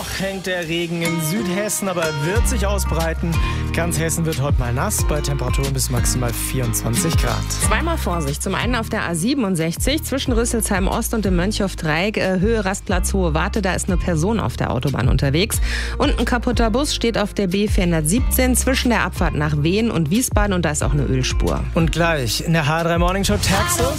Noch hängt der Regen in Südhessen, aber er wird sich ausbreiten. Ganz Hessen wird heute mal nass, bei Temperaturen bis maximal 24 Grad. Zweimal Vorsicht. Zum einen auf der A67 zwischen Rüsselsheim Ost und dem Mönchhof-Dreieck, Höhe Rastplatz Hohe Warte, da ist eine Person auf der Autobahn unterwegs. Und ein kaputter Bus steht auf der B417 zwischen der Abfahrt nach Wehen und Wiesbaden und da ist auch eine Ölspur. Und gleich in der H3 Morning Show Taxos.